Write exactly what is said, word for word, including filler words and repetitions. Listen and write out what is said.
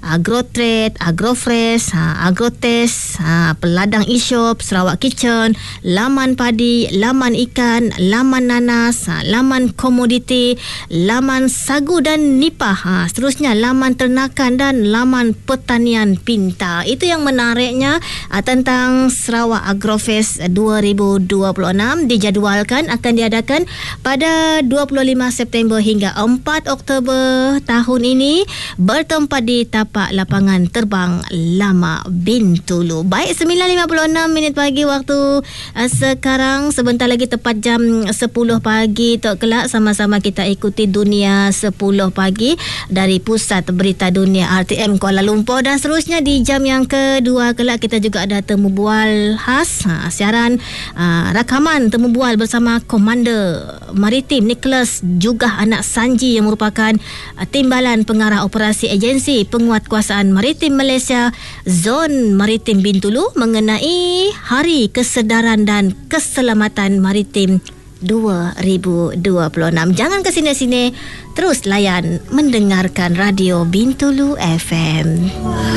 Agrotrade, Agrofresh, ha, Agrotest, ha, Peladang e-shop, Sarawak Kitchen, laman padi, laman ikan, laman nanas, ha, laman komoditi, laman sagu dan nipah, ha, seterusnya laman ternakan dan laman pertanian pintar. Itu yang menariknya ha, tentang Sarawak Agrofest dua ribu dua puluh enam. Dijadualkan akan diadakan pada dua puluh lima September hingga empat Oktober tahun ini, bertempat di tapak lapangan terbang Lama Bintulu. Baik, sembilan lima puluh enam minit pagi waktu uh, sekarang. Sebentar lagi tepat jam sepuluh pagi Tok Kelak, sama-sama kita ikuti Dunia sepuluh pagi dari Pusat Berita Dunia R T M Kuala Lumpur. Dan seterusnya di jam yang kedua kelak kita juga ada temu bual khas, ha, siaran uh, rakaman temu bual bersama Komander Maritim Nicholas Jugah Anak Sanji yang merupakan uh, Timbalan Pengarah Operasi Agensi Penguatkuasaan Maritim Malaysia Zon Maritim Bintulu mengenai Hari Kesedaran dan Keselamatan Maritim dua ribu dua puluh enam. Jangan ke sini-sini, terus layan mendengarkan Radio Bintulu F M.